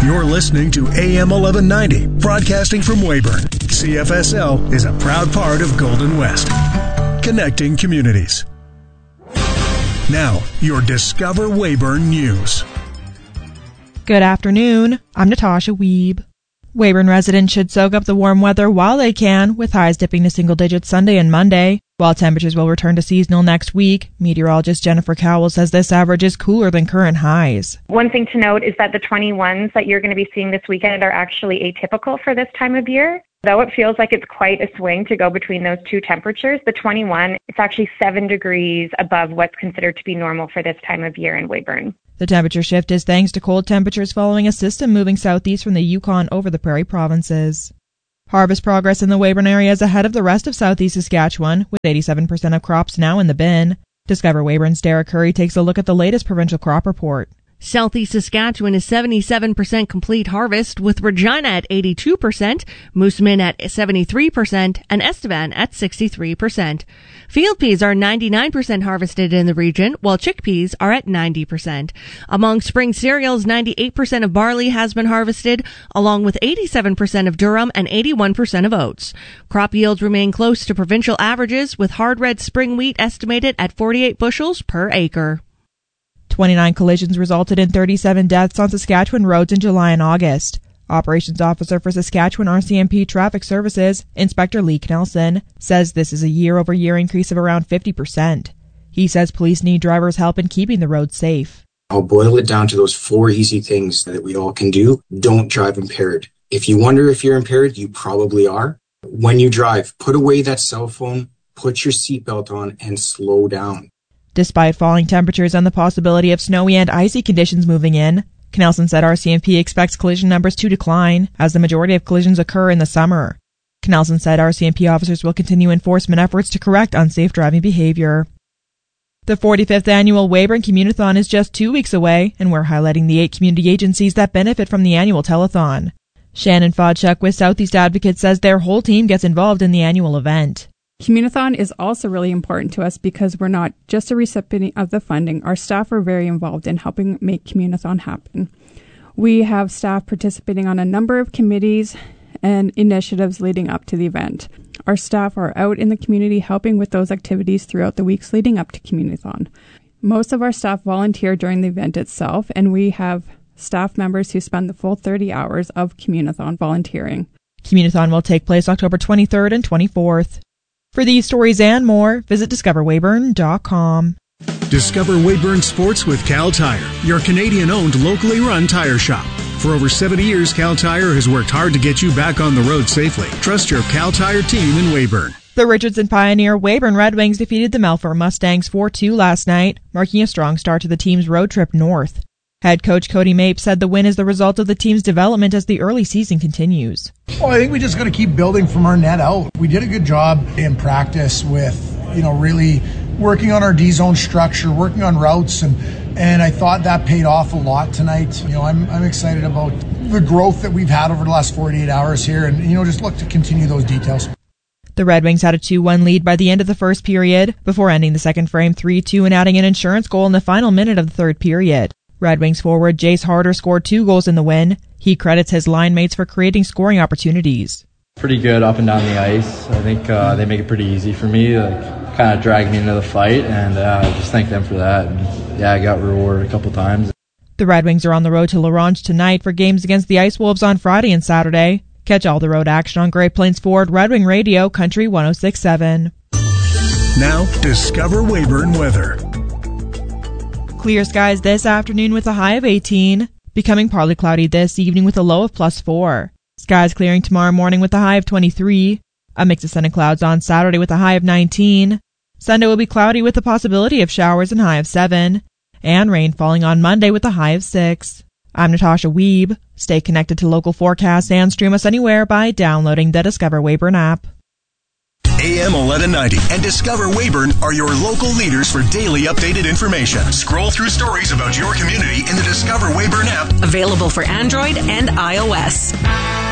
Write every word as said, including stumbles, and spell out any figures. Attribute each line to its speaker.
Speaker 1: You're listening to A M eleven ninety, broadcasting from Weyburn. C F S L is a proud part of Golden West, connecting communities. Now, your Discover Weyburn News.
Speaker 2: Good afternoon. I'm Natasha Wiebe. Weyburn residents should soak up the warm weather while they can, with highs dipping to single digits Sunday and Monday. While temperatures will return to seasonal next week, meteorologist Jennifer Cowell says this average is cooler than current highs.
Speaker 3: One thing to note is that the twenty-ones that you're going to be seeing this weekend are actually atypical for this time of year. Though it feels like it's quite a swing to go between those two temperatures, the twenty-one, it's actually seven degrees above what's considered to be normal for this time of year in Weyburn.
Speaker 2: The temperature shift is thanks to cold temperatures following a system moving southeast from the Yukon over the Prairie provinces. Harvest progress in the Weyburn area is ahead of the rest of southeast Saskatchewan, with eighty-seven percent of crops now in the bin. Discover Weyburn's Derek Curry takes a look at the latest provincial crop report.
Speaker 4: Southeast Saskatchewan is seventy-seven percent complete harvest, with Regina at eighty-two percent, Moosomin at seventy-three percent, and Estevan at sixty-three percent. Field peas are ninety-nine percent harvested in the region, while chickpeas are at ninety percent. Among spring cereals, ninety-eight percent of barley has been harvested, along with eighty-seven percent of durum and eighty-one percent of oats. Crop yields remain close to provincial averages, with hard red spring wheat estimated at forty-eight bushels per acre.
Speaker 2: twenty-nine collisions resulted in thirty-seven deaths on Saskatchewan roads in July and August. Operations Officer for Saskatchewan R C M P Traffic Services, Inspector Lee Knelson, says this is a year-over-year increase of around fifty percent. He says police need drivers' help in keeping the roads safe.
Speaker 5: I'll boil it down to those four easy things that we all can do. Don't drive impaired. If you wonder if you're impaired, you probably are. When you drive, put away that cell phone, put your seatbelt on, and slow down.
Speaker 2: Despite falling temperatures and the possibility of snowy and icy conditions moving in, Knelson said R C M P expects collision numbers to decline, as the majority of collisions occur in the summer. Knelson said R C M P officers will continue enforcement efforts to correct unsafe driving behavior. The forty-fifth annual Weyburn Communithon is just two weeks away, and we're highlighting the eight community agencies that benefit from the annual telethon. Shannon Fodchuk with Southeast Advocates says their whole team gets involved in the annual event.
Speaker 6: Communithon is also really important to us because we're not just a recipient of the funding. Our staff are very involved in helping make Communithon happen. We have staff participating on a number of committees and initiatives leading up to the event. Our staff are out in the community helping with those activities throughout the weeks leading up to Communithon. Most of our staff volunteer during the event itself, and we have staff members who spend the full thirty hours of Communithon volunteering.
Speaker 2: Communithon will take place October twenty-third and twenty-fourth. For these stories and more, visit discover weyburn dot com.
Speaker 1: Discover Weyburn Sports with Cal Tire, your Canadian-owned, locally run tire shop. For over seventy years, Cal Tire has worked hard to get you back on the road safely. Trust your Cal Tire team in Weyburn.
Speaker 2: The Richardson Pioneer Weyburn Red Wings defeated the Melfort Mustangs four two last night, marking a strong start to the team's road trip north. Head coach Cody Mape said the win is the result of the team's development as the early season continues.
Speaker 7: Well, I think we just got to keep building from our net out. We did a good job in practice with, you know, really working on our D-zone structure, working on routes, and and I thought that paid off a lot tonight. You know, I'm I'm excited about the growth that we've had over the last forty-eight hours here, and, you know, just look to continue those details.
Speaker 2: The Red Wings had a two one lead by the end of the first period, before ending the second frame three two and adding an insurance goal in the final minute of the third period. Red Wings forward Jace Harder scored two goals in the win. He credits his line mates for creating scoring opportunities.
Speaker 8: Pretty good up and down the ice. I think uh, they make it pretty easy for me, like kind of drag me into the fight, and uh, I just thank them for that. And, yeah, I got rewarded a couple times.
Speaker 2: The Red Wings are on the road to La Ronge tonight for games against the Ice Wolves on Friday and Saturday. Catch all the road action on Great Plains Ford Red Wing Radio, Country one oh six point seven.
Speaker 1: Now, Discover Weyburn weather.
Speaker 2: Clear skies this afternoon with a high of eighteen, becoming partly cloudy this evening with a low of plus four. Skies clearing tomorrow morning with a high of twenty-three. A mix of sun and clouds on Saturday with a high of nineteen. Sunday will be cloudy with the possibility of showers and high of seven. And rain falling on Monday with a high of six. I'm Natasha Wiebe. Stay connected to local forecasts and stream us anywhere by downloading the Discover Weyburn app.
Speaker 1: A M eleven ninety and Discover Weyburn are your local leaders for daily updated information. Scroll through stories about your community in the Discover Weyburn app.
Speaker 9: Available for Android and iOS.